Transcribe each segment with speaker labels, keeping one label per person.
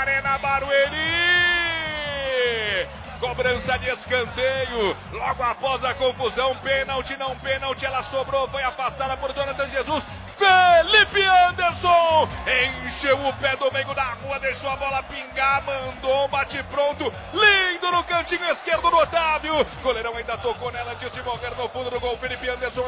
Speaker 1: Arena Barueri. Cobrança de escanteio, logo após a confusão, pênalti, não pênalti, ela sobrou, foi afastada por Jonathan Jesus. Felipe Anderson encheu o pé do meio da rua, deixou a bola pingar, mandou um bate pronto, lindo no cantinho esquerdo do Otávio. Goleirão ainda tocou nela antes de morrer no fundo do gol. Felipe Anderson,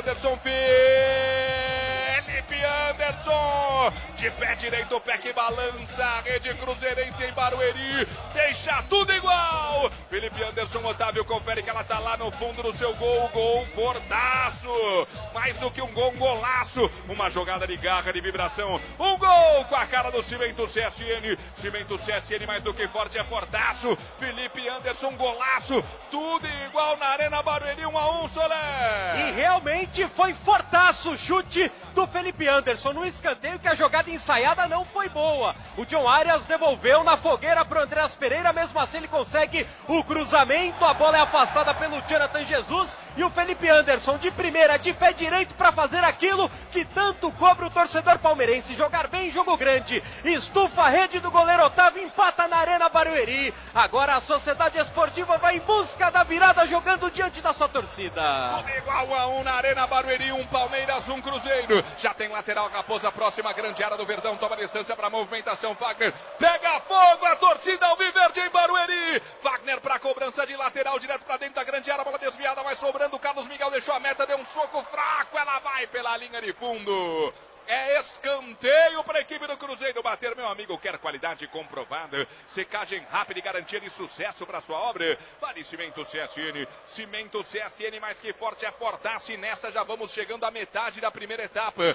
Speaker 1: Felipe Anderson, de pé direito, o pé que balança, a rede cruzeirense em Barueri, deixa tudo igual. Felipe Anderson, Otávio confere que ela tá lá no fundo do seu gol, gol fortaço, mais do que um gol, um golaço, uma jogada de garra, de vibração, um gol com a cara do Cimento CSN, Cimento CSN mais do que forte, é fortaço. Felipe Anderson, golaço, tudo igual na Arena Barueri, 1-1, Solé.
Speaker 2: E realmente foi fortaço o chute do Felipe Anderson no escanteio, que a jogada ensaiada não foi boa. O John Arias devolveu na fogueira para o Andreas Pereira, mesmo assim ele consegue o cruzamento, a bola é afastada pelo Jonathan Jesus e o Felipe Anderson de primeira, de pé direito, para fazer aquilo que tanto cobra o torcedor palmeirense, jogar bem, jogo grande, estufa a rede do goleiro Otávio, empata na Arena Barueri. Agora a Sociedade Esportiva vai em busca da virada, jogando diante da sua torcida.
Speaker 1: Tudo igual 1-1 na Arena Barueri, um Palmeiras, um Cruzeiro. Já tem lateral, Raposa, próxima grande área do Verdão, toma distância para a movimentação, Fagner pega fogo, a torcida alviverde em Barueri. Fagner para cobrança de lateral, direto para dentro da grande área, bola desviada, vai sobrando, Carlos Miguel deixou a meta, deu um soco fraco, ela vai pela linha de fundo. É escanteio para a equipe do Cruzeiro bater, meu amigo. Quer qualidade comprovada, secagem rápida e garantia de sucesso para sua obra? Vale Cimento CSN. Cimento CSN mais que forte é fortasse. Nessa já vamos chegando à metade da primeira etapa.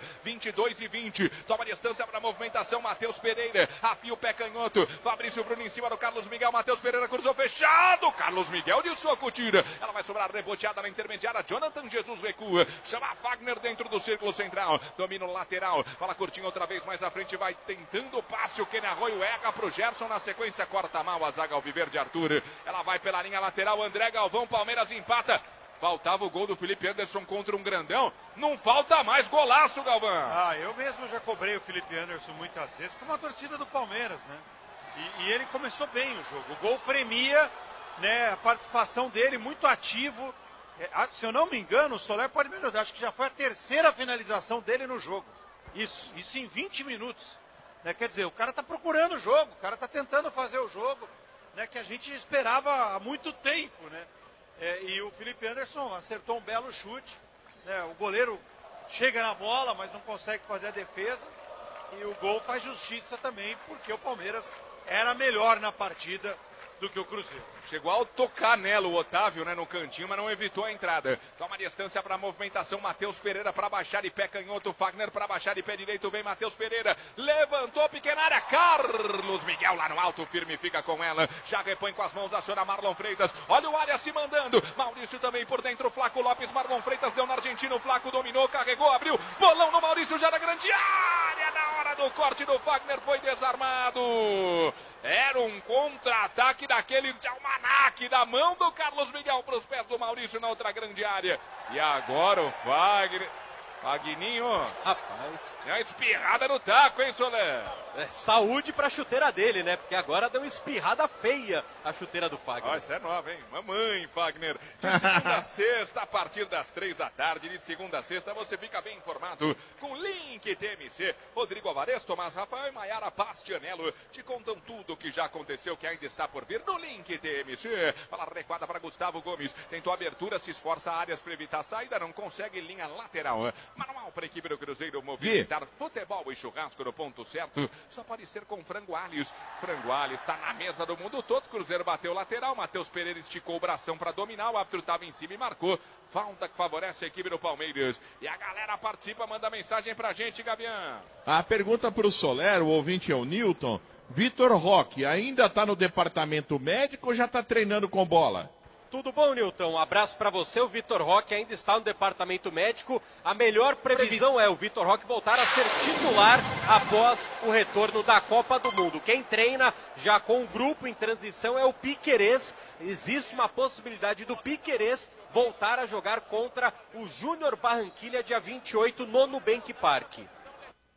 Speaker 1: 22-20. Toma distância para a movimentação. Matheus Pereira afia o pé canhoto. Fabrício Bruno em cima do Carlos Miguel. Matheus Pereira cruzou fechado. Carlos Miguel de soco tira. Ela vai sobrar reboteada na intermediária. Jonathan Jesus recua. Chama Fagner dentro do círculo central. Domina o lateral. Fala curtinho outra vez mais à frente, vai tentando o passe, o Kenny Arroio erra pro Gerson, na sequência corta mal a zaga alviverde Arthur, ela vai pela linha lateral, André Galvão, Palmeiras empata. Faltava o gol do Felipe Anderson contra um grandão, não falta mais, golaço, Galvão.
Speaker 3: Eu mesmo já cobrei o Felipe Anderson muitas vezes como a torcida do Palmeiras, né? E ele começou bem o jogo, o gol premia, né, a participação dele, muito ativo. Se eu não me engano, o Soler pode me ajudar, acho que já foi a terceira finalização dele no jogo. Isso em 20 minutos. Né? Quer dizer, o cara está procurando o jogo, o cara está tentando fazer o jogo, né, que a gente esperava há muito tempo. Né? E o Felipe Anderson acertou um belo chute. Né? O goleiro chega na bola, mas não consegue fazer a defesa. E o gol faz justiça também, porque o Palmeiras era melhor na partida do que o Cruzeiro.
Speaker 1: Chegou a tocar nela o Otávio, né, no cantinho, mas não evitou a entrada. Toma distância para a movimentação, Matheus Pereira para baixar de pé canhoto, Fagner para baixar de pé direito, vem Matheus Pereira, levantou pequena área, Carlos Miguel lá no alto, firme fica com ela, já repõe com as mãos, aciona Marlon Freitas, olha o área se mandando, Maurício também por dentro, Flaco Lopes, Marlon Freitas deu no argentino, Flaco dominou, carregou, abriu, bolão no Maurício já na grande área, na hora do corte do Fagner foi desarmado. Era um contra-ataque daqueles de almanaque, da mão do Carlos Miguel para os pés do Maurício na outra grande área. E agora o Fagner. Fagninho,
Speaker 2: rapaz,
Speaker 1: é uma espirrada no taco, hein, Soler?
Speaker 2: Saúde pra chuteira dele, né? Porque agora deu uma espirrada feia a chuteira do Fagner.
Speaker 1: Ó, essa é nova, hein? Mamãe, Fagner. De segunda a sexta, a partir das 3 da tarde, de segunda a sexta, você fica bem informado com o Link TMC. Rodrigo Alvarez, Tomás Rafael e Maiara Bastianello te contam tudo o que já aconteceu, que ainda está por vir no Link TMC. Fala recuada para Gustavo Gomes. Tentou abertura, se esforça áreas para evitar a saída, não consegue linha lateral. Manual para a equipe do Cruzeiro movimentar futebol e churrasco no ponto certo. Só pode ser com Frango Alhos. Frango Alhos está na mesa do mundo todo. Cruzeiro bateu lateral. Matheus Pereira esticou o bração para dominar. O árbitro estava em cima e marcou. Falta que favorece a equipe do Palmeiras. E a galera participa, manda mensagem pra gente, Gavião.
Speaker 4: A pergunta para o Soler, o ouvinte é o Newton. Vitor Roque ainda está no departamento médico ou já está treinando com bola?
Speaker 2: Tudo bom, Nilton? Um abraço para você. O Vitor Roque ainda está no departamento médico. A melhor previsão é o Vitor Roque voltar a ser titular após o retorno da Copa do Mundo. Quem treina já com o grupo em transição é o Piquerez. Existe uma possibilidade do Piquerez voltar a jogar contra o Júnior Barranquilla dia 28 no Nubank Park.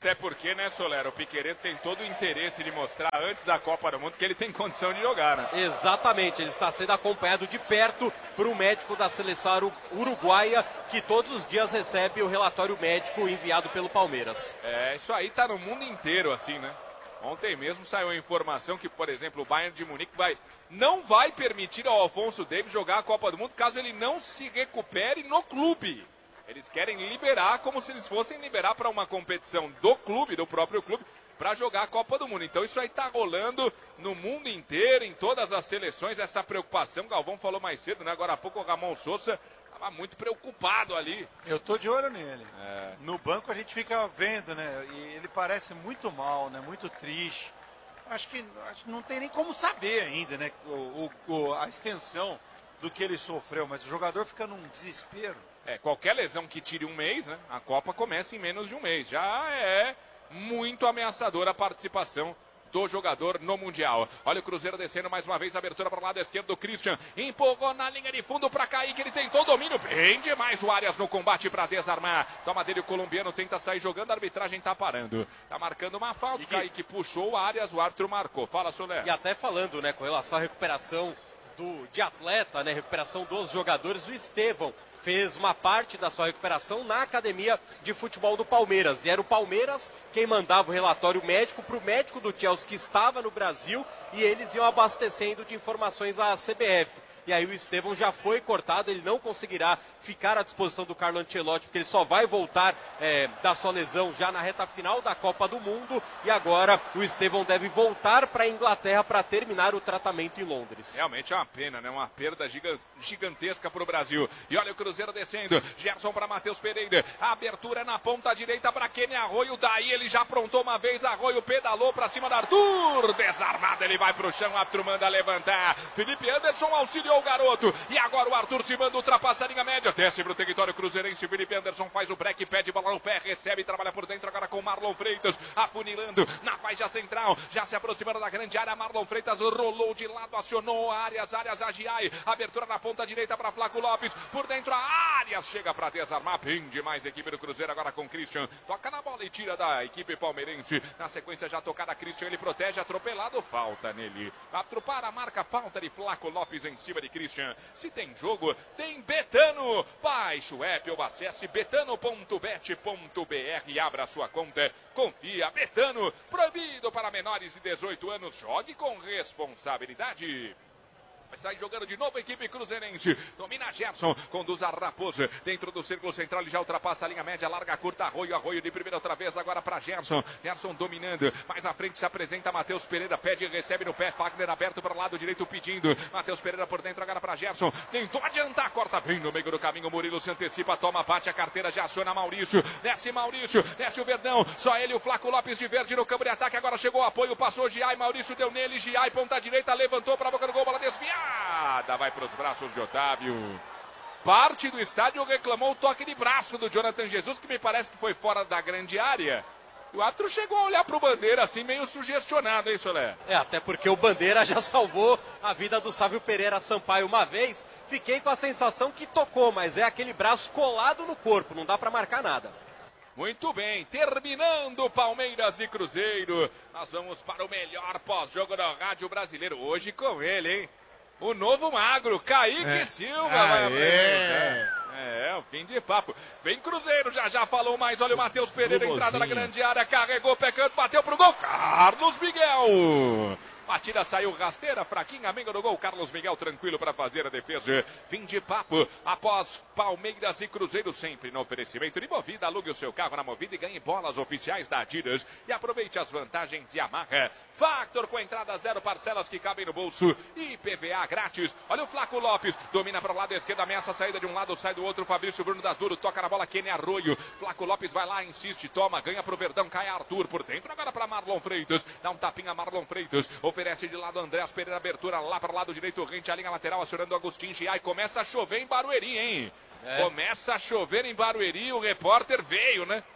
Speaker 1: Até porque, né, Solero, o Piquerez tem todo o interesse de mostrar antes da Copa do Mundo que ele tem condição de jogar, né?
Speaker 2: Exatamente, ele está sendo acompanhado de perto por um médico da seleção uruguaia que todos os dias recebe o relatório médico enviado pelo Palmeiras.
Speaker 1: Isso aí tá no mundo inteiro assim, né? Ontem mesmo saiu a informação que, por exemplo, o Bayern de Munique não vai permitir ao Alphonso Davies jogar a Copa do Mundo caso ele não se recupere no clube. Eles querem liberar como se eles fossem liberar para uma competição do clube, do próprio clube, para jogar a Copa do Mundo. Então isso aí tá rolando no mundo inteiro, em todas as seleções, essa preocupação. Galvão falou mais cedo, né? Agora há pouco o Ramon Sousa estava muito preocupado ali.
Speaker 3: Eu tô de olho nele. No banco a gente fica vendo, né? E ele parece muito mal, né? Muito triste. Acho que não tem nem como saber ainda, né? A extensão do que ele sofreu, mas o jogador fica num desespero.
Speaker 1: Qualquer lesão que tire um mês, né? A Copa começa em menos de um mês. Já é muito ameaçadora a participação do jogador no Mundial. Olha o Cruzeiro descendo mais uma vez, abertura para o lado esquerdo do Christian, empurrou na linha de fundo para Kaique, ele tentou domínio, bem demais o Arias no combate para desarmar, toma dele o colombiano, tenta sair jogando, a arbitragem tá parando, tá marcando uma falta, Kaique puxou o Arias, o árbitro marcou. Fala, Soler.
Speaker 2: E até falando, né, com relação à recuperação de atleta, né, recuperação dos jogadores, o Estevão fez uma parte da sua recuperação na academia de futebol do Palmeiras. E era o Palmeiras quem mandava o relatório médico para o médico do Chelsea que estava no Brasil e eles iam abastecendo de informações à CBF. E aí o Estevão já foi cortado, ele não conseguirá ficar à disposição do Carlo Ancelotti, porque ele só vai voltar da sua lesão já na reta final da Copa do Mundo. E agora o Estevão deve voltar para a Inglaterra para terminar o tratamento em Londres.
Speaker 1: Realmente é uma pena, né? Uma perda gigantesca para o Brasil. E olha o Cruzeiro descendo, Gerson para Matheus Pereira, a abertura na ponta direita para Kenny Arroio, daí ele já aprontou uma vez, Arroio pedalou para cima da Arthur, desarmado, ele vai para o chão, o árbitro manda levantar, Felipe Anderson auxiliou o garoto, e agora o Arthur se manda ultrapassar a linha média, desce para o território cruzeirense, Felipe Anderson faz o break, pede bola no pé, recebe, trabalha por dentro agora com Marlon Freitas, afunilando na faixa central, já se aproximando da grande área, Marlon Freitas rolou de lado, acionou Arias Agiai, abertura na ponta direita para Flaco Lopes, por dentro a Arias chega para desarmar, bem demais a equipe do Cruzeiro agora com Christian, toca na bola e tira da equipe palmeirense, na sequência já tocada Christian, ele protege, atropelado, falta nele, para, marca falta de Flaco Lopes em cima de Christian. Se tem jogo, tem Betano. Baixe o app ou acesse betano.bet.br e abra sua conta. Confia, Betano. Proibido para menores de 18 anos. Jogue com responsabilidade. Sai jogando de novo a equipe cruzeirense. Domina Gerson, conduz a Raposa. Dentro do círculo central, ele já ultrapassa a linha média, larga curta, Arroio de primeira outra vez, agora para Gerson. Gerson dominando. Mais à frente se apresenta Matheus Pereira, pede e recebe no pé. Fagner aberto para o lado direito pedindo. Matheus Pereira por dentro, agora para Gerson. Tentou adiantar, corta bem no meio do caminho. Murilo se antecipa, toma, bate a carteira, já aciona Maurício. Desce o Verdão. Só ele, o Flaco Lopes de verde no campo de ataque. Agora chegou o apoio, passou Giai, Maurício deu nele. Giai, ponta direita, levantou para a boca do gol, bola desviada. Vai para os braços de Otávio. Parte do estádio reclamou o toque de braço do Jonathan Jesus, que me parece que foi fora da grande área. O árbitro chegou a olhar para o Bandeira assim, meio sugestionado, hein, Solé?
Speaker 2: Até porque o Bandeira já salvou a vida do Sávio Pereira Sampaio uma vez. Fiquei com a sensação que tocou, mas é aquele braço colado no corpo, não dá para marcar nada.
Speaker 1: Muito bem, terminando Palmeiras e Cruzeiro. Nós vamos para o melhor pós-jogo da Rádio Brasileiro. Hoje com ele, hein? O novo magro, Kaique Silva, vai apresentar. O fim de papo. Vem Cruzeiro, já falou mais. Olha o Matheus Pereira, entrada na grande área, carregou, pecando, bateu pro gol. Carlos Miguel. Batida saiu rasteira, fraquinha, amigo do gol. Carlos Miguel tranquilo para fazer a defesa. Fim de papo após Palmeiras e Cruzeiro, sempre no oferecimento de Movida. Alugue o seu carro na Movida e ganhe bolas oficiais da Adidas. E aproveite as vantagens Yamaha. Factor com entrada 0, parcelas que cabem no bolso. E PVA grátis. Olha o Flaco Lopes, domina para o lado esquerdo, ameaça a saída de um lado, sai do outro. Fabrício Bruno da Duro, toca na bola, Kenny Arroio. Flaco Lopes vai lá, insiste, toma, ganha pro Verdão, cai Arthur por dentro. Agora para Marlon Freitas, dá um tapinha Marlon Freitas. Oferece de lado Andrés Pereira, abertura lá para o lado direito, rente a linha lateral, acionando o Agostinho Giai. Começa a chover em Barueri, hein? Começa a chover em Barueri, o repórter veio, né?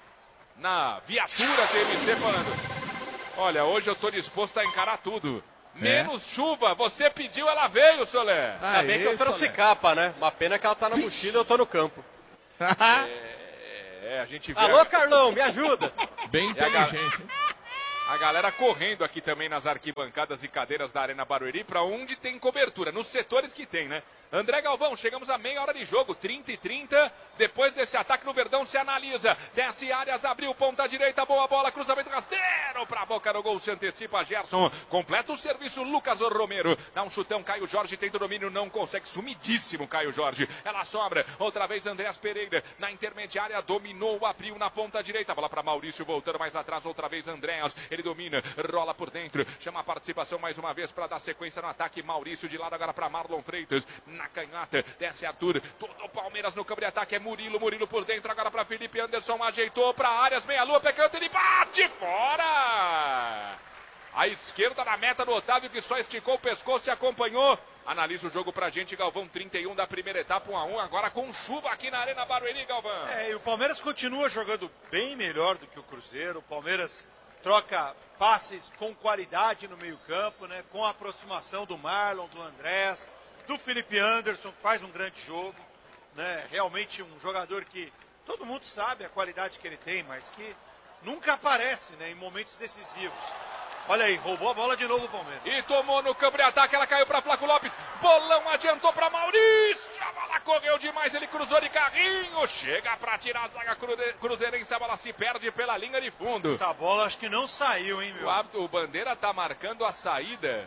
Speaker 1: Na viatura TMC falando: olha, hoje eu tô disposto a encarar tudo. Menos chuva, você pediu, ela veio, Solé.
Speaker 2: Ainda bem que eu trouxe capa, né? Uma pena que ela tá na mochila e eu tô no campo.
Speaker 1: A gente vê...
Speaker 2: Alô, Carlão, me ajuda.
Speaker 4: Bem inteligente, hein?
Speaker 1: A galera correndo aqui também nas arquibancadas e cadeiras da Arena Barueri para onde tem cobertura, nos setores que tem, né? André Galvão, chegamos a meia hora de jogo, 30-30. Depois desse ataque no Verdão, se analisa. Desce Arias, abriu, ponta direita, boa bola, cruzamento rasteiro pra boca do gol, se antecipa Gerson. Completa o serviço, Lucas Romero. Dá um chutão, Caio Jorge tenta o domínio, não consegue. Sumidíssimo, Caio Jorge. Ela sobra, outra vez Andréas Pereira. Na intermediária, dominou, abriu na ponta direita. Bola pra Maurício, voltando mais atrás, outra vez Andréas. Ele domina, rola por dentro. Chama a participação mais uma vez pra dar sequência no ataque. Maurício de lado agora pra Marlon Freitas. Na canhota, desce Arthur, todo o Palmeiras no campo de ataque, é Murilo por dentro, agora para Felipe Anderson, ajeitou para Arias, meia-lua, pegando, ele bate fora! A esquerda na meta do Otávio, que só esticou o pescoço e acompanhou. Analisa o jogo pra gente, Galvão, 31 da primeira etapa, 1-1, agora com chuva aqui na Arena Barueri, Galvão.
Speaker 3: E o Palmeiras continua jogando bem melhor do que o Cruzeiro, o Palmeiras troca passes com qualidade no meio-campo, né, com a aproximação do Marlon, do Andrés, do Felipe Anderson, que faz um grande jogo, né? Realmente um jogador que todo mundo sabe a qualidade que ele tem, mas que nunca aparece, né, em momentos decisivos. Olha aí, roubou a bola de novo o Palmeiras.
Speaker 1: E tomou no campo de ataque, ela caiu para Flaco Lopes, bolão adiantou para Maurício, a bola correu demais, ele cruzou de carrinho, chega para tirar a zaga cruzeirense, a bola se perde pela linha de fundo.
Speaker 3: Essa bola acho que não saiu, hein, meu?
Speaker 1: O Bandeira tá marcando a saída...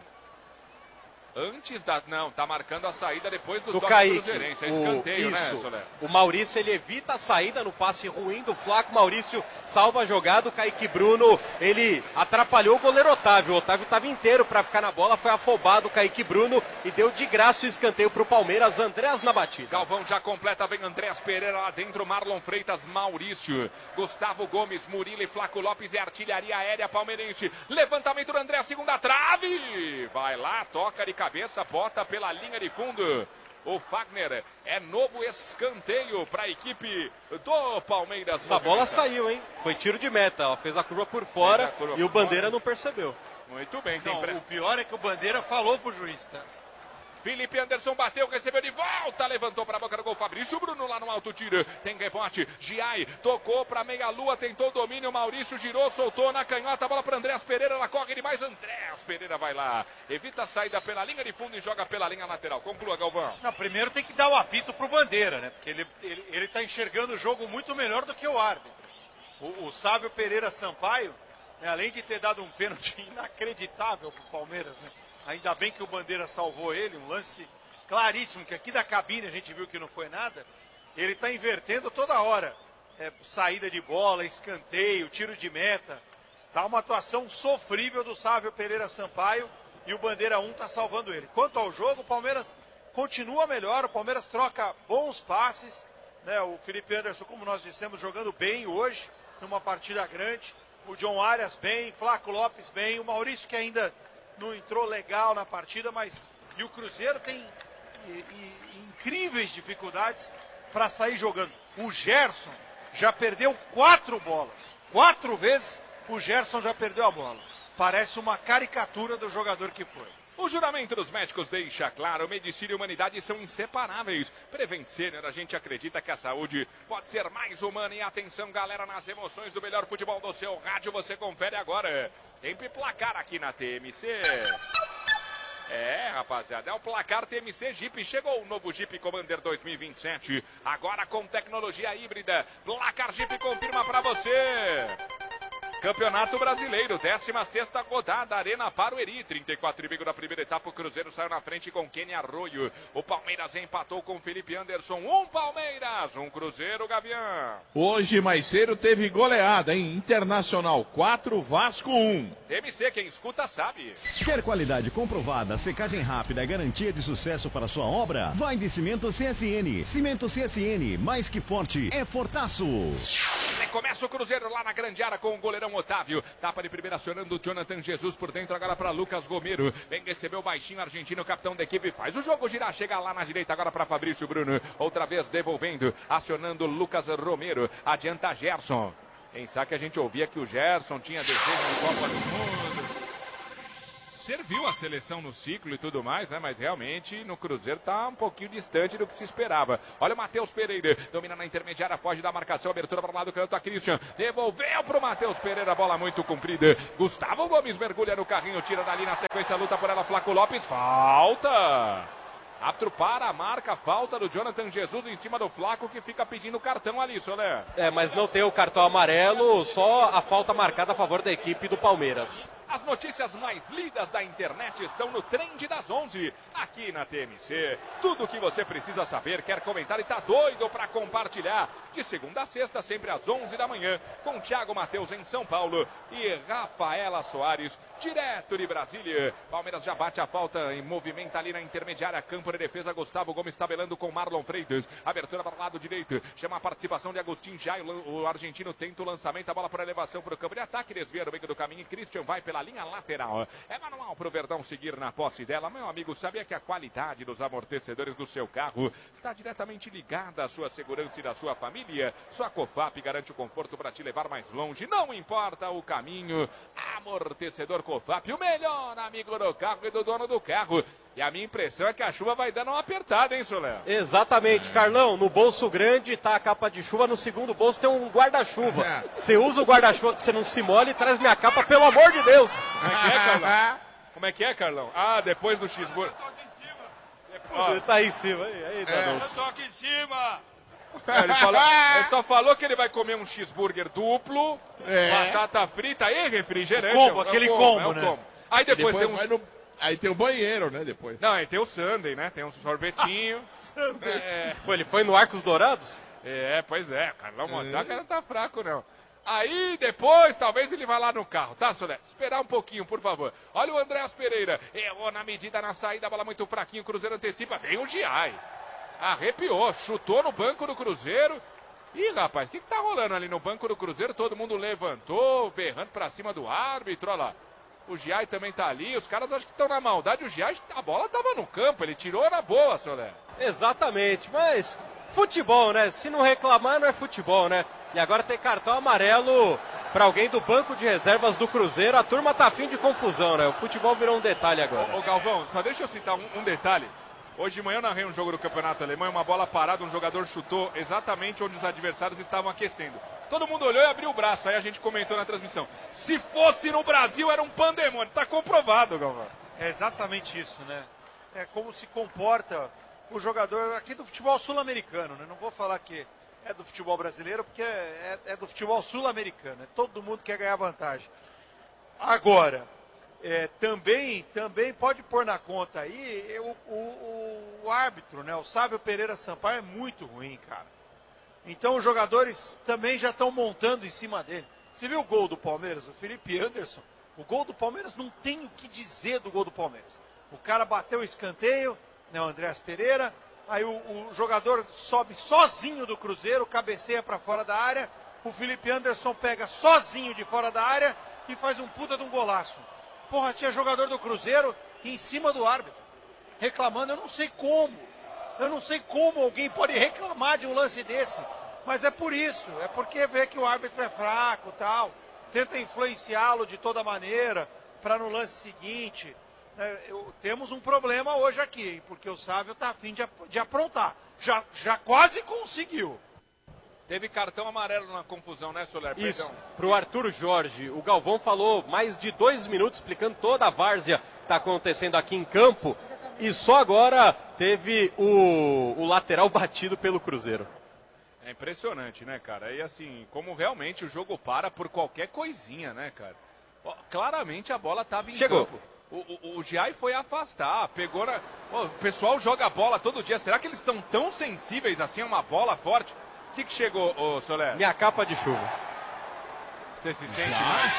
Speaker 1: Antes da... Não, tá marcando a saída depois do toque cruzeirense. É escanteio, né, Soler?
Speaker 2: O Maurício, ele evita a saída no passe ruim do Flaco. Maurício salva a jogada. O Kaique Bruno, ele atrapalhou o goleiro Otávio. O Otávio estava inteiro para ficar na bola. Foi afobado o Kaique Bruno e deu de graça o escanteio pro Palmeiras. Andrés na batida.
Speaker 1: Galvão já completa, vem Andrés Pereira lá dentro. Marlon Freitas, Maurício, Gustavo Gomes, Murilo e Flaco Lopes. E artilharia aérea palmeirense. Levantamento do André, segunda trave. Vai lá, toca de cabeça, bota pela linha de fundo. O Fagner, é novo escanteio para a equipe do Palmeiras.
Speaker 2: Essa bola saiu, hein? Foi tiro de meta. Ela fez a curva por fora e o Bandeira não percebeu.
Speaker 1: Muito bem.
Speaker 3: O pior é que o Bandeira falou pro juiz, tá?
Speaker 1: Felipe Anderson bateu, recebeu de volta, levantou para a boca do gol, Fabrício Bruno lá no alto tiro, tem rebote, Giai tocou para meia-lua, tentou o domínio, Maurício girou, soltou na canhota, a bola para Andrés Pereira, ela corre demais, Andrés Pereira vai lá, evita a saída pela linha de fundo e joga pela linha lateral. Conclua, Galvão.
Speaker 3: Não, primeiro tem que dar o apito pro Bandeira, né? Porque ele tá enxergando o jogo muito melhor do que o árbitro. O Sávio Pereira Sampaio, né, além de ter dado um pênalti inacreditável pro Palmeiras, né? Ainda bem que o Bandeira salvou ele, um lance claríssimo, que aqui da cabine a gente viu que não foi nada. Ele está invertendo toda hora. Saída de bola, escanteio, tiro de meta. Tá uma atuação sofrível do Sávio Pereira Sampaio e o Bandeira 1 está salvando ele. Quanto ao jogo, o Palmeiras continua melhor, o Palmeiras troca bons passes, né? O Felipe Anderson, como nós dissemos, jogando bem hoje, numa partida grande. O John Arias bem, Flaco Lopes bem, o Maurício que ainda não entrou legal na partida, mas e o Cruzeiro tem incríveis dificuldades para sair jogando. O Gerson já perdeu 4 bolas. 4 vezes o Gerson já perdeu a bola. Parece uma caricatura do jogador que foi.
Speaker 1: O juramento dos médicos deixa claro, medicina e humanidade são inseparáveis. Prevent Senior, a gente acredita que a saúde pode ser mais humana. E atenção, galera, nas emoções do melhor futebol do seu rádio, você confere agora. Tempo e placar aqui na TMC. Rapaziada, é o placar TMC Jeep. Chegou o novo Jeep Commander 2027. Agora com tecnologia híbrida. Placar Jeep confirma pra você. Campeonato Brasileiro, 16ª rodada, Arena Barueri, 34,5 da primeira etapa, o Cruzeiro saiu na frente com Kenny Arroio, o Palmeiras empatou com Felipe Anderson, 1 Palmeiras, 1 Cruzeiro, Gavião.
Speaker 4: Hoje mais cedo teve goleada, hein? Internacional 4, Vasco 1.
Speaker 1: TMC, quem escuta sabe.
Speaker 5: Quer qualidade comprovada, secagem rápida, garantia de sucesso para sua obra? Vai de Cimento CSN. Cimento CSN, mais que forte, é fortaço.
Speaker 1: Começa o Cruzeiro lá na grande área com o goleirão Otávio. Tapa de primeira acionando o Jonathan Jesus por dentro agora para Lucas Romero. Vem receber o baixinho argentino, capitão da equipe. Faz o jogo girar, chega lá na direita agora para Fabrício Bruno. Outra vez devolvendo, acionando Lucas Romero. Adianta Gerson. Pensar que a gente ouvia que o Gerson tinha desejo de Copa do Mundo. serviu a seleção no ciclo e tudo mais, né? Mas realmente no Cruzeiro tá um pouquinho distante do que se esperava. Olha o Matheus Pereira, domina na intermediária, foge da marcação, abertura para o lado do canto a Christian, devolveu pro Matheus Pereira, bola muito comprida. Gustavo Gomes mergulha no carrinho, tira dali na sequência, luta por ela, Flaco Lopes, falta! Árbitro para a marca, falta do Jonathan Jesus em cima do Flaco, que fica pedindo cartão ali, Soler.
Speaker 2: Mas não tem o cartão amarelo, só a falta marcada a favor da equipe do Palmeiras.
Speaker 1: As notícias mais lidas da internet estão no Trend das 11, aqui na TMC. Tudo o que você precisa saber, quer comentar e tá doido para compartilhar. De segunda a sexta, sempre às 11 da manhã, com Thiago Matheus em São Paulo e Rafaela Soares, direto de Brasília. Palmeiras já bate a falta em movimento ali na intermediária, campo de defesa. Gustavo Gomes tabelando com Marlon Freitas. Abertura para o lado direito, chama a participação de Agustin Jai. O argentino tenta o lançamento, a bola para elevação para o campo de ataque. Desvia no meio do caminho e Christian vai pela linha lateral. É manual para o Verdão seguir na posse dela. Meu amigo, sabia que a qualidade dos amortecedores do seu carro está diretamente ligada à sua segurança e da sua família? Sua Cofap garante o conforto para te levar mais longe. Não importa o caminho. Amortecedor Cofap, o melhor amigo do carro e do dono do carro. E a minha impressão é que a chuva vai dando uma apertada, hein, Soler?
Speaker 2: Exatamente, Carlão. No bolso grande tá a capa de chuva, no segundo bolso tem um guarda-chuva. Você usa o guarda-chuva que você não se molhe e traz minha capa, pelo amor de Deus.
Speaker 1: Como é que é, Carlão? Como é que é, Carlão? Ah, depois do cheeseburger.
Speaker 2: Ele tá aí em cima. Aí,
Speaker 1: eu tô aqui em cima. Ele só falou que ele vai comer um cheeseburger duplo, batata frita e refrigerante.
Speaker 3: Aquele combo, né?
Speaker 1: Aí depois tem um...
Speaker 4: Aí tem o banheiro, né, depois.
Speaker 1: Não, aí tem o sundae, né? Tem um sorvetinho.
Speaker 2: Pô, ele foi no Arcos Dourados?
Speaker 1: Pois é. Carlão Montaca não tá fraco, não. Aí depois, talvez ele vá lá no carro, tá, Soler? Esperar um pouquinho, por favor. Olha o Andréas Pereira. Errou na medida na saída, a bola muito fraquinho, o Cruzeiro antecipa. Vem o Giai. Arrepiou, chutou no banco do Cruzeiro. Ih, rapaz, o que tá rolando ali no banco do Cruzeiro? Todo mundo levantou, berrando pra cima do árbitro, olha lá. O Giai também tá ali, os caras acham que estão na maldade. O Giai, a bola tava no campo, ele tirou na boa, Soler.
Speaker 2: Exatamente, mas futebol, né? Se não reclamar, não é futebol, né? E agora tem cartão amarelo para alguém do banco de reservas do Cruzeiro. A turma tá afim de confusão, né? O futebol virou um detalhe agora.
Speaker 1: Ô Galvão, só deixa eu citar um detalhe. Hoje de manhã eu narrei um jogo do Campeonato Alemão, uma bola parada, um jogador chutou exatamente onde os adversários estavam aquecendo. Todo mundo olhou e abriu o braço, aí a gente comentou na transmissão. Se fosse no Brasil era um pandemônio, tá comprovado, Galvão.
Speaker 3: É exatamente isso, né? É como se comporta o jogador aqui do futebol sul-americano, né? Não vou falar que é do futebol brasileiro, porque é do futebol sul-americano, né? Todo mundo quer ganhar vantagem. Agora, também pode pôr na conta aí o árbitro, né? O Sávio Pereira Sampaio é muito ruim, cara. Então os jogadores também já estão montando em cima dele. Você viu o gol do Palmeiras? O Felipe Anderson. O gol do Palmeiras, não tem o que dizer do gol do Palmeiras. O cara bateu o escanteio, né, o Andréas Pereira. Aí o jogador sobe sozinho do Cruzeiro, cabeceia para fora da área. O Felipe Anderson pega sozinho de fora da área e faz um puta de um golaço. Porra, tinha jogador do Cruzeiro em cima do árbitro, reclamando. Eu não sei como alguém pode reclamar de um lance desse. Mas é por isso, é porque vê que o árbitro é fraco e tal. Tenta influenciá-lo de toda maneira para no lance seguinte. Temos um problema hoje aqui, porque o Sávio está a fim de aprontar. Já quase conseguiu.
Speaker 1: Teve cartão amarelo na confusão, né, Soler?
Speaker 2: Isso, para o Arthur Jorge. O Galvão falou mais de 2 minutos explicando toda a várzea que está acontecendo aqui em campo. E só agora teve o lateral batido pelo Cruzeiro.
Speaker 1: É impressionante, né, cara? E assim, como realmente o jogo para por qualquer coisinha, né, cara? Claramente a bola estava em campo. O Giai foi afastar, pegou na... O pessoal joga bola todo dia. Será que eles estão tão sensíveis assim a uma bola forte? O que chegou, ô Soler?
Speaker 2: Minha capa de chuva.
Speaker 1: Você se sente mais?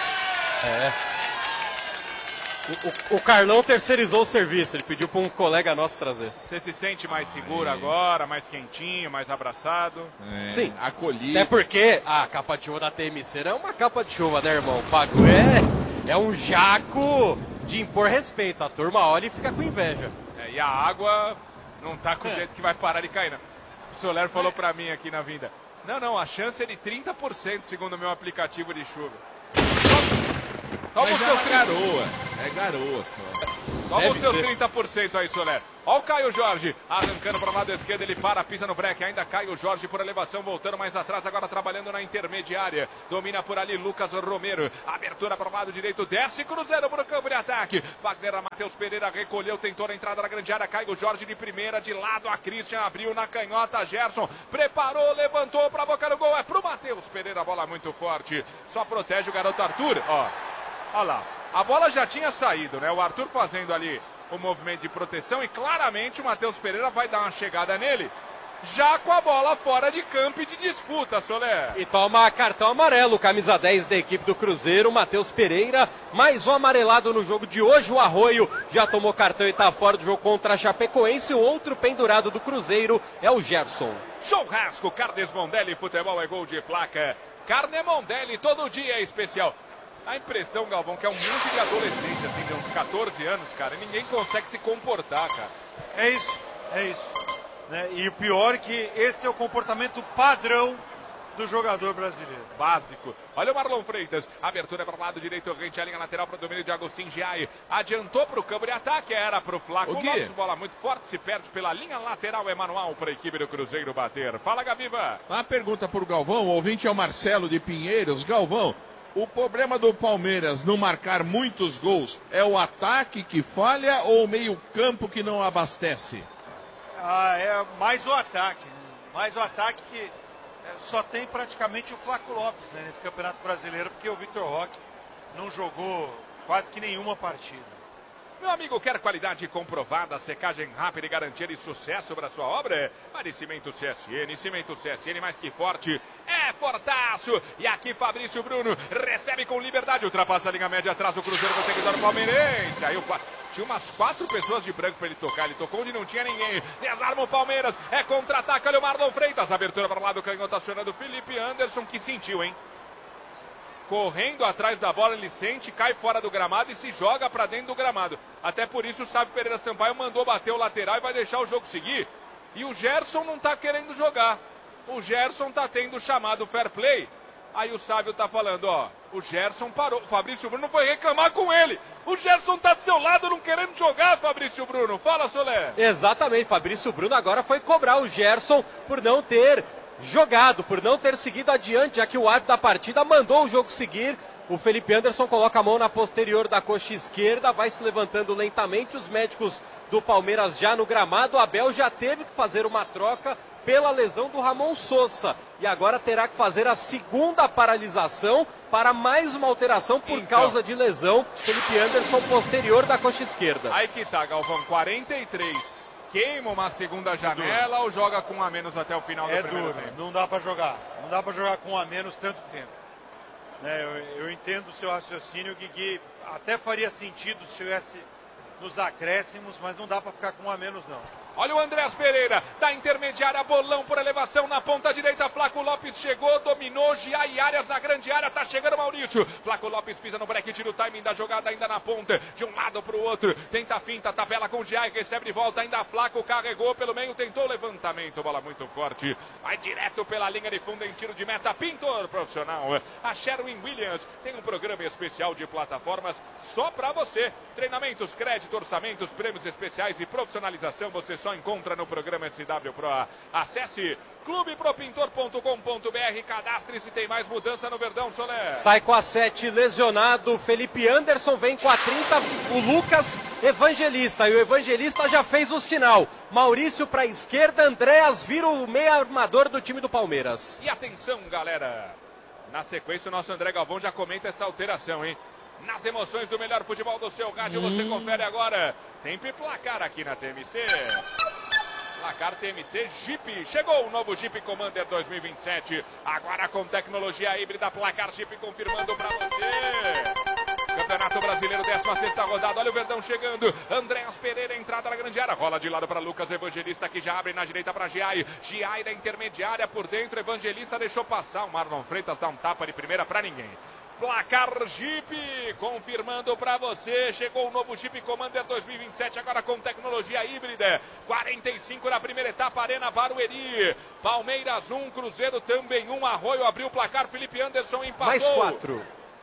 Speaker 2: O Carlão terceirizou o serviço, ele pediu para um colega nosso trazer.
Speaker 1: Você se sente mais seguro agora, mais quentinho, mais abraçado?
Speaker 2: Sim.
Speaker 4: Acolhido.
Speaker 2: É porque a capa de chuva da TMC não é uma capa de chuva, né, irmão? O bagulho é um jaco de impor respeito. A turma olha e fica com inveja.
Speaker 1: E a água não tá com o jeito que vai parar de cair, não. O Soler falou pra mim aqui na vinda. Não, a chance é de 30%, segundo o meu aplicativo de chuva. Toma
Speaker 4: Mas
Speaker 1: os seus
Speaker 4: garoa. É garoa só.
Speaker 1: Toma os seus 30% aí, Soler. Ó o Caio Jorge, arrancando para o lado esquerdo, ele para, pisa no breque, ainda Caio Jorge por elevação, voltando mais atrás, agora trabalhando na intermediária, domina por ali Lucas Romero, abertura para o lado direito, desce Cruzeiro para o campo de ataque, Wagner, Matheus Pereira recolheu, tentou a entrada na grande área, Caio Jorge de primeira, de lado a Christian, abriu na canhota, Gerson, preparou, levantou para a boca do gol, é pro Matheus Pereira, bola muito forte, só protege o garoto Arthur, ó lá, a bola já tinha saído, né, o Arthur fazendo ali o movimento de proteção e claramente o Matheus Pereira vai dar uma chegada nele já com a bola fora de campo e de disputa, Soler.
Speaker 2: E toma cartão amarelo, camisa 10 da equipe do Cruzeiro, Matheus Pereira, mais um amarelado no jogo de hoje, o Arroio já tomou cartão e está fora do jogo contra a Chapecoense, o outro pendurado do Cruzeiro é o Gerson.
Speaker 1: Churrasco, Carnes Mondelli, futebol é gol de placa, Carne Mondelli, todo dia é especial. A impressão, Galvão, que é um monte de adolescente, assim, de uns 14 anos, cara, e ninguém consegue se comportar, cara.
Speaker 3: É isso. Né? E o pior é que esse é o comportamento padrão do jogador brasileiro.
Speaker 1: Básico. Olha o Marlon Freitas, abertura para o lado direito, rente a linha lateral para o domínio de Agostinho Giai, adiantou para o campo de ataque, era para o Flaco Lopes, bola muito forte, se perde pela linha lateral, é manual para a equipe do Cruzeiro bater. Fala, Gaviva.
Speaker 4: Uma pergunta para o Galvão, o ouvinte é o Marcelo de Pinheiros. Galvão, o problema do Palmeiras não marcar muitos gols é o ataque que falha ou o meio-campo que não abastece?
Speaker 3: É mais o ataque, né? Mais o ataque que só tem praticamente o Flaco Lopes, né, nesse Campeonato Brasileiro, porque o Vitor Roque não jogou quase que nenhuma partida.
Speaker 1: Meu amigo, quer qualidade comprovada, secagem rápida e garantia de sucesso para sua obra? Para Cimento CSN mais que forte, é fortaço. E aqui Fabrício Bruno recebe com liberdade, ultrapassa a linha média atrás, o Cruzeiro consegue dar o palmeirense. Aí tinha umas 4 pessoas de branco para ele tocar, ele tocou onde não tinha ninguém. Desarma o Palmeiras, é contra-ataque, olha o Marlon Freitas, abertura para o lado, canhota acionando o Felipe Anderson, que sentiu, hein? Correndo atrás da bola, ele sente, cai fora do gramado e se joga para dentro do gramado. Até por isso o Sávio Pereira Sampaio mandou bater o lateral e vai deixar o jogo seguir. E o Gerson não tá querendo jogar. O Gerson tá tendo chamado fair play. Aí o Sávio tá falando, ó, o Gerson parou. O Fabrício Bruno foi reclamar com ele. O Gerson tá do seu lado não querendo jogar, Fabrício Bruno. Fala, Soler.
Speaker 2: Exatamente, Fabrício Bruno agora foi cobrar o Gerson por não ter jogado, por não ter seguido adiante, já que o árbitro da partida mandou o jogo seguir. O Felipe Anderson coloca a mão na posterior da coxa esquerda, vai se levantando lentamente, os médicos do Palmeiras já no gramado. O Abel já teve que fazer uma troca pela lesão do Ramon Sosa e agora terá que fazer a segunda paralisação para mais uma alteração por causa de lesão. Felipe Anderson posterior da coxa esquerda.
Speaker 1: Aí que tá, Galvão, 43. Queima uma segunda janela ou joga com um a menos até o final do primeiro tempo?
Speaker 3: Não dá para jogar. Não dá para jogar com um a menos tanto tempo. Eu entendo o seu raciocínio, que até faria sentido se estivesse nos acréscimos, mas não dá para ficar com um a menos, não.
Speaker 1: Olha o Andrés Pereira, da intermediária, bolão por elevação na ponta direita, Flaco Lopes chegou, dominou, Giai Arias na grande área, tá chegando Maurício, Flaco Lopes pisa no break, tira o timing da jogada ainda na ponta, de um lado pro outro, tenta a finta, tabela com o Giai, recebe de volta, ainda Flaco, carregou pelo meio, tentou levantamento, bola muito forte, vai direto pela linha de fundo em tiro de meta, pintor profissional, a Sherwin Williams tem um programa especial de plataformas só pra você, treinamentos, crédito, orçamentos, prêmios especiais e profissionalização, você só encontra no programa SW Pro. Acesse clubepropintor.com.br, cadastre-se, tem mais mudança no Verdão, Soler.
Speaker 2: Sai com a 7 lesionado, Felipe Anderson vem com a 30, o Lucas Evangelista, e o Evangelista já fez o sinal. Maurício para a esquerda, Andréas vira o meio armador do time do Palmeiras.
Speaker 1: E atenção, galera, na sequência o nosso André Galvão já comenta essa alteração, hein? Nas emoções do melhor futebol do seu rádio, você confere agora. Tempo e placar aqui na TMC. Placar TMC Jeep. Chegou o novo Jeep Commander 2027. Agora com tecnologia híbrida. Placar Jeep confirmando pra você. Campeonato Brasileiro, 16ª rodada. Olha o Verdão chegando. Andréas Pereira, entrada na grande área. Rola de lado para Lucas Evangelista, que já abre na direita para Giai. Giai da intermediária por dentro. Evangelista deixou passar. O Marlon Freitas dá um tapa de primeira para ninguém. Placar Jeep, confirmando para você, chegou o novo Jeep Commander 2027, agora com tecnologia híbrida, 45 na primeira etapa, Arena Barueri, Palmeiras 1, Cruzeiro também 1, Arroio abriu o placar, Felipe Anderson empatou.
Speaker 2: Mais 4.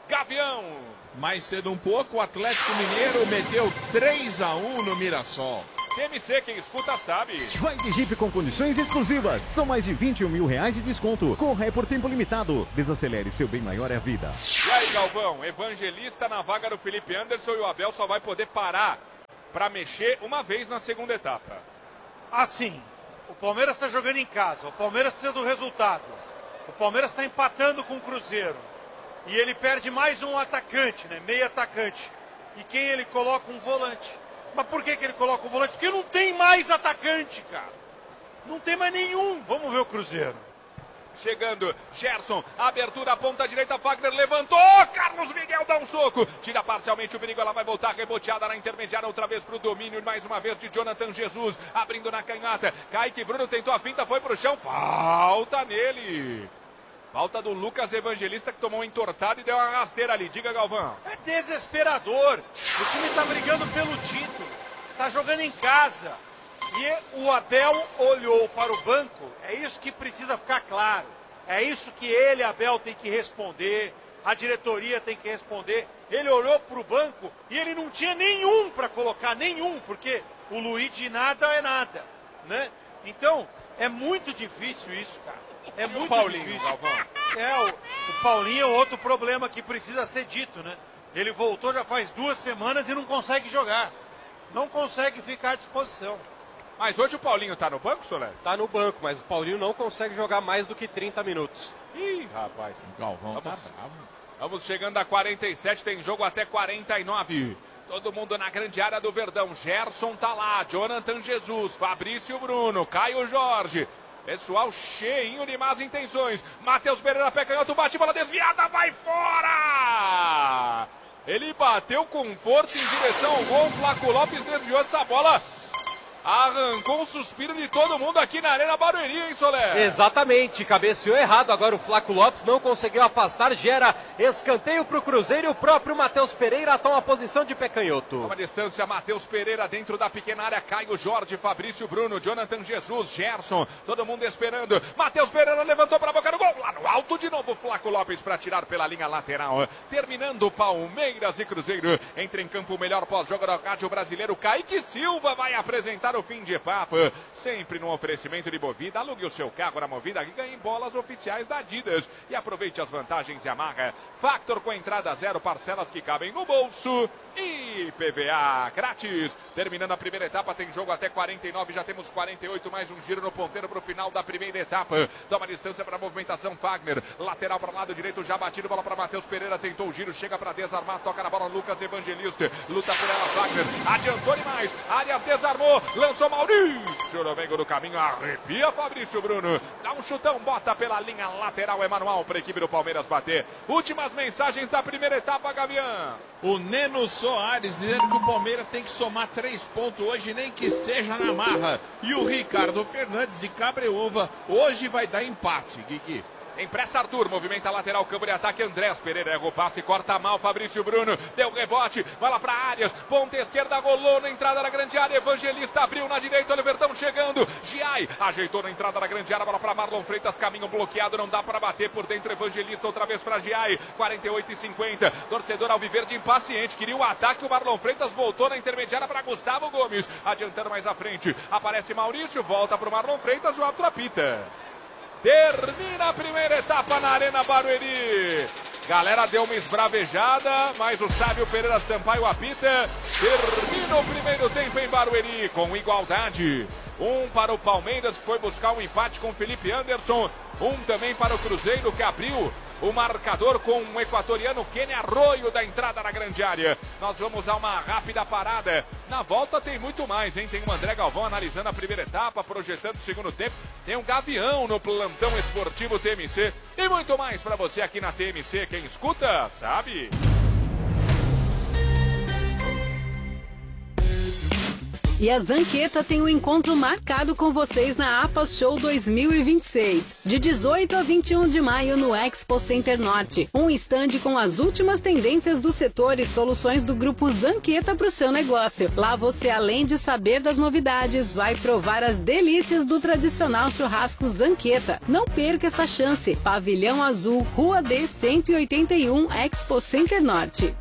Speaker 1: Gavião.
Speaker 4: Mais cedo um pouco, o Atlético Mineiro meteu 3-1 no Mirassol.
Speaker 1: TMC, quem escuta sabe.
Speaker 5: Vai de Jeep com condições exclusivas. São mais de 21 mil reais de desconto. Corra é por tempo limitado. Desacelere, seu bem maior é a vida.
Speaker 1: E aí, Galvão, Evangelista na vaga do Felipe Anderson e o Abel só vai poder parar para mexer uma vez na segunda etapa.
Speaker 3: Assim, o Palmeiras está jogando em casa, o Palmeiras precisa do resultado. O Palmeiras está empatando com o Cruzeiro. E ele perde mais um atacante, né? Meio atacante. E quem ele coloca? Um volante. Mas por que ele coloca um volante? Porque não tem mais atacante, cara. Não tem mais nenhum. Vamos ver o Cruzeiro.
Speaker 1: Chegando, Gerson, abertura, ponta direita, Fagner levantou, Carlos Miguel dá um soco, tira parcialmente o perigo, ela vai voltar reboteada na intermediária, outra vez pro domínio, mais uma vez de Jonathan Jesus, abrindo na canhota, Kaique Bruno tentou a finta, foi pro chão, falta nele. Falta do Lucas Evangelista, que tomou um entortado e deu uma rasteira ali. Diga, Galvão.
Speaker 3: É desesperador. O time está brigando pelo título. Está jogando em casa. E o Abel olhou para o banco. É isso que precisa ficar claro. É isso que ele, Abel, tem que responder. A diretoria tem que responder. Ele olhou para o banco e ele não tinha nenhum para colocar. Nenhum. Porque o Luiz de nada é nada. Né? Então, é muito difícil isso, cara. É muito
Speaker 1: Paulinho,
Speaker 3: difícil.
Speaker 1: Galvão.
Speaker 3: O Paulinho é outro problema que precisa ser dito, né? Ele voltou já faz 2 semanas e não consegue jogar. Não consegue ficar à disposição.
Speaker 1: Mas hoje o Paulinho tá no banco, Soler?
Speaker 2: Tá no banco, mas o Paulinho não consegue jogar mais do que 30 minutos.
Speaker 1: Ih, rapaz.
Speaker 4: O Galvão tá
Speaker 1: Vamos.
Speaker 4: bravo.
Speaker 1: Vamos chegando a 47, tem jogo até 49. Todo mundo na grande área do Verdão. Gerson tá lá, Jonathan Jesus, Fabrício Bruno, Caio Jorge. Pessoal cheinho de más intenções. Matheus Pereira, pé canhoto, bate, bola desviada, vai fora! Ele bateu com força em direção ao gol. Flaco Lopes desviou essa bola. Arrancou um suspiro de todo mundo aqui na Arena Barueri, hein, Soler?
Speaker 2: Exatamente, cabeceou errado. Agora o Flaco Lopes não conseguiu afastar. Gera escanteio para o Cruzeiro e o próprio Matheus Pereira toma a posição de pé canhoto.
Speaker 1: Uma distância, Matheus Pereira dentro da pequena área. Caio Jorge, Fabrício Bruno, Jonathan Jesus, Gerson. Todo mundo esperando. Matheus Pereira levantou para a boca do gol. Lá no alto de novo, Flaco Lopes para tirar pela linha lateral. Terminando Palmeiras e Cruzeiro. Entra em campo o melhor pós-jogo do rádio brasileiro. Kaique Silva vai apresentar o fim de papo, sempre no oferecimento de Movida. Alugue o seu carro na Movida e ganhe bolas oficiais da Adidas e aproveite as vantagens Yamaha. Factor com entrada zero, parcelas que cabem no bolso e PVA grátis. Terminando a primeira etapa, tem jogo até 49, já temos 48, mais um giro no ponteiro para o final da primeira etapa. Toma distância para a movimentação Fagner, lateral para o lado direito, já batido, bola para Matheus Pereira, tentou o giro, chega para desarmar, toca na bola Lucas Evangelista, luta por ela Fagner, adiantou demais, Arias desarmou, lançou Maurício no meio do caminho, arrepia Fabrício Bruno, dá um chutão, bota pela linha lateral, é manual para a equipe do Palmeiras bater. Últimas mensagens da primeira etapa, Gavião.
Speaker 4: O Neno Soares dizendo que o Palmeiras tem que somar 3 pontos hoje, nem que seja na marra. E o Ricardo Fernandes de Cabreúva hoje vai dar empate, Guigui.
Speaker 1: Empresta Arthur, movimenta lateral, campo de ataque, Andrés Pereira erra o passe, corta mal, Fabrício Bruno, deu rebote, vai lá para Arias, ponta esquerda, rolou na entrada da grande área, Evangelista abriu na direita, olha o Verdão chegando, Giai ajeitou na entrada da grande área, bola para Marlon Freitas, caminho bloqueado, não dá para bater por dentro, Evangelista outra vez para Giai, 48 e 50, torcedor alviverde impaciente, queria o ataque, o Marlon Freitas voltou na intermediária para Gustavo Gomes, adiantando mais à frente, aparece Maurício, volta para o Marlon Freitas, o árbitro apita. Termina a primeira etapa na Arena Barueri. Galera deu uma esbravejada, mas o Sábio Pereira Sampaio apita. Termina o primeiro tempo em Barueri com igualdade. Um para o Palmeiras, que foi buscar um empate com Felipe Anderson. Um também para o Cruzeiro, que abriu o marcador com o equatoriano Kenny Arroio da entrada na grande área. Nós vamos a uma rápida parada. Na volta tem muito mais, hein? Tem o André Galvão analisando a primeira etapa, projetando o segundo tempo. Tem um Gavião no plantão esportivo TMC. E muito mais para você aqui na TMC. Quem escuta, sabe.
Speaker 6: E a Zanqueta tem um encontro marcado com vocês na APAS Show 2026, de 18 a 21 de maio no Expo Center Norte. Um estande com as últimas tendências do setor e soluções do grupo Zanqueta para o seu negócio. Lá você, além de saber das novidades, vai provar as delícias do tradicional churrasco Zanqueta. Não perca essa chance. Pavilhão Azul, Rua D 181, Expo Center Norte.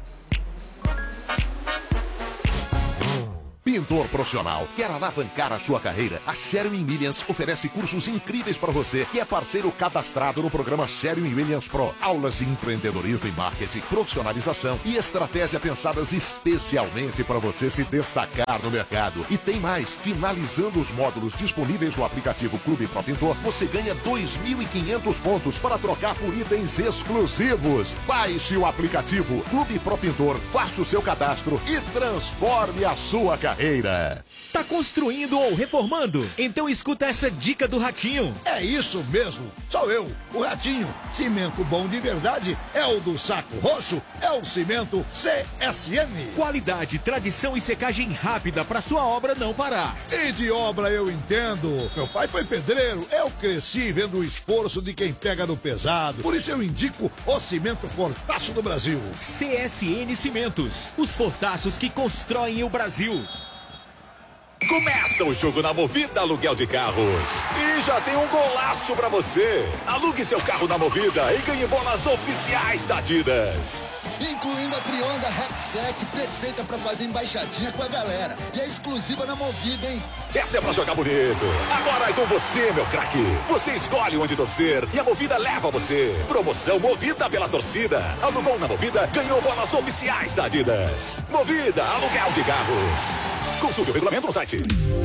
Speaker 7: Pintor profissional, quer alavancar a sua carreira? A Sherwin-Williams oferece cursos incríveis para você que é parceiro cadastrado no programa Sherwin-Williams Pro. Aulas de empreendedorismo e marketing, profissionalização e estratégia pensadas especialmente para você se destacar no mercado. E tem mais, finalizando os módulos disponíveis no aplicativo Clube Pro Pintor, você ganha 2.500 pontos para trocar por itens exclusivos. Baixe o aplicativo Clube Pro Pintor, faça o seu cadastro e transforme a sua carreira.
Speaker 8: Tá construindo ou reformando? Então escuta essa dica do Ratinho.
Speaker 9: É isso mesmo, sou eu, o Ratinho. Cimento bom de verdade é o do Saco Roxo, é o cimento CSN.
Speaker 8: Qualidade, tradição e secagem rápida para sua obra não parar.
Speaker 9: E de obra eu entendo. Meu pai foi pedreiro, eu cresci vendo o esforço de quem pega no pesado. Por isso eu indico o cimento Fortaço do Brasil.
Speaker 8: CSN Cimentos, os fortaços que constroem o Brasil.
Speaker 10: Começa o jogo na Movida Aluguel de Carros. E já tem um golaço pra você. Alugue seu carro na Movida e ganhe bolas oficiais da Adidas.
Speaker 11: Incluindo a Trionda Rexec, perfeita pra fazer embaixadinha com a galera. E é exclusiva na Movida, hein?
Speaker 10: Essa é pra jogar bonito. Agora é com você, meu craque. Você escolhe onde torcer e a Movida leva você. Promoção Movida pela torcida. Alugou na Movida, ganhou bolas oficiais da Adidas. Movida Aluguel de Carros. Consulte o regulamento no site.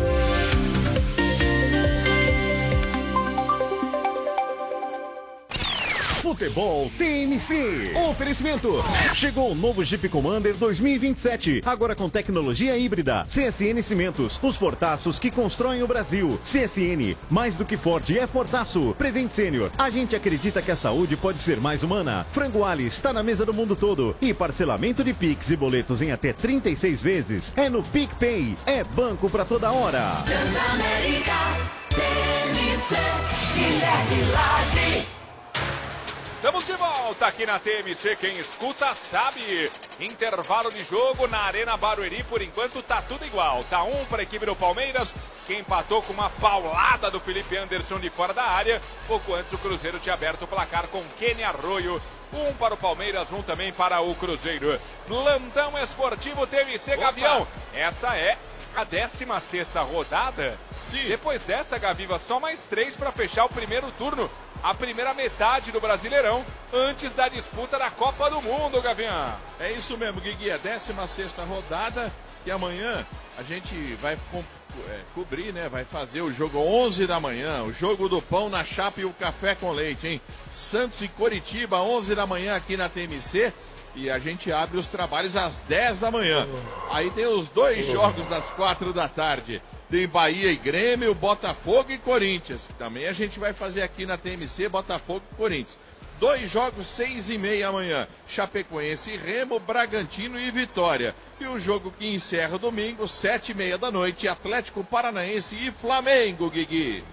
Speaker 5: Futebol TMC. Oferecimento. Chegou o novo Jeep Commander 2027. Agora com tecnologia híbrida. CSN Cimentos. Os fortaços que constroem o Brasil. CSN. Mais do que forte é fortaço. Prevent Sênior. A gente acredita que a saúde pode ser mais humana. Frango Ali está na mesa do mundo todo. E parcelamento de Pix e boletos em até 36 vezes. É no PicPay. É banco pra toda hora.
Speaker 12: Transamérica. TMC. Guilherme Lage.
Speaker 1: Estamos de volta aqui na TMC, quem escuta sabe. Intervalo de jogo na Arena Barueri, por enquanto tá tudo igual. Tá 1 para a equipe do Palmeiras, que empatou com uma paulada do Felipe Anderson de fora da área. Pouco antes o Cruzeiro tinha aberto o placar com Kenny Arroio. 1 para o Palmeiras, 1 também para o Cruzeiro. Plantão esportivo TMC, Gavião. Essa é a 16ª rodada. Sim. Depois dessa, Gaviva, só mais 3 para fechar o primeiro turno. A primeira metade do Brasileirão, antes da disputa da Copa do Mundo, Gavião.
Speaker 4: É isso mesmo, Guigui, a 16ª rodada, que amanhã a gente vai cobrir, né? Vai fazer o jogo 11 da manhã, o jogo do pão na chapa e o café com leite, hein? Santos e Coritiba, 11 da manhã aqui na TMC. E a gente abre os trabalhos às 10 da manhã. Aí tem os 2 jogos das 4 da tarde. Tem Bahia e Grêmio, Botafogo e Corinthians. Também a gente vai fazer aqui na TMC, Botafogo e Corinthians. 2 jogos, 6h30 amanhã. Chapecoense e Remo, Bragantino e Vitória. E o jogo que encerra domingo, 7h30 da noite, Atlético Paranaense e Flamengo, Guigui.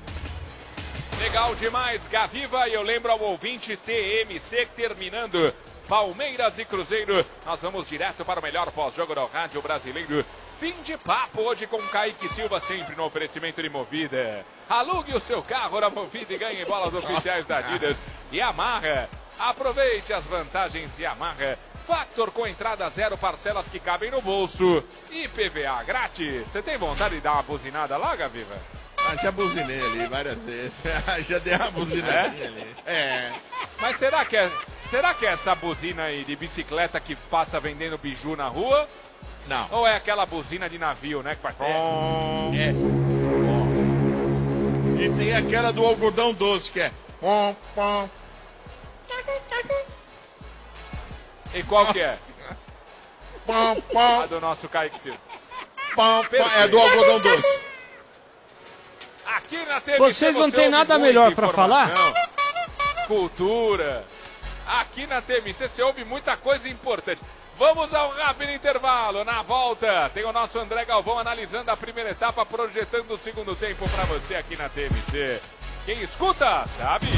Speaker 1: Legal demais, Gaviva. E eu lembro ao ouvinte TMC terminando Palmeiras e Cruzeiro. Nós vamos direto para o melhor pós-jogo do rádio brasileiro. Fim de papo hoje com Kaique Silva, sempre no oferecimento de Movida. Alugue o seu carro na Movida e ganhe bolas oficiais da Adidas. E Amarra, aproveite as vantagens de Amarra. Factor com entrada 0, parcelas que cabem no bolso. E PVA grátis. Você tem vontade de dar uma buzinada lá, Gaviva?
Speaker 4: Já buzinei ali várias vezes. Já dei uma buzinadinha ali. É.
Speaker 1: Mas será que é essa buzina aí de bicicleta que passa vendendo biju na rua?
Speaker 4: Não.
Speaker 1: Ou é aquela buzina de navio, né? Que faz...
Speaker 4: E tem aquela do algodão doce, que é...
Speaker 1: E qual que é? A do nosso Kaique Silva.
Speaker 4: É do algodão doce.
Speaker 1: Aqui na TVC,
Speaker 2: vocês não tem nada melhor pra falar?
Speaker 1: Cultura. Aqui na TMC você ouve muita coisa importante. Vamos ao rápido intervalo. Na volta, tem o nosso André Galvão analisando a primeira etapa, projetando o segundo tempo para você aqui na TMC. Quem escuta, sabe.